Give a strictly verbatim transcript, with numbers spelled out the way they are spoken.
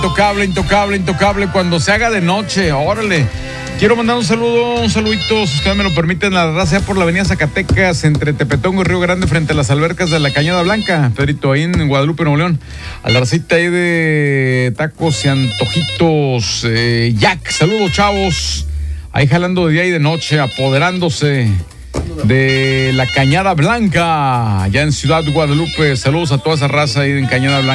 Intocable, intocable, intocable cuando se haga de noche, órale. Quiero mandar un saludo, un saludito, si ustedes me lo permiten, la raza por la avenida Zacatecas, entre Tepetongo y Río Grande, frente a las albercas de la Cañada Blanca, Pedrito, ahí en Guadalupe, Nuevo León. A la racita ahí de tacos y antojitos. Eh, Jack, saludos, chavos. Ahí jalando de día y de noche, apoderándose de la Cañada Blanca, allá en Ciudad Guadalupe. Saludos a toda esa raza ahí en Cañada Blanca.